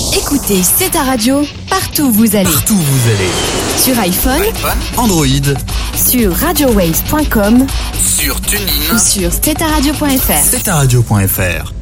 Écoutez, c'est ta radio, partout où vous allez. Partout où vous allez. Sur iPhone, Android, sur radiowaves.com, sur TuneIn ou sur steta-radio.fr. steta-radio.fr.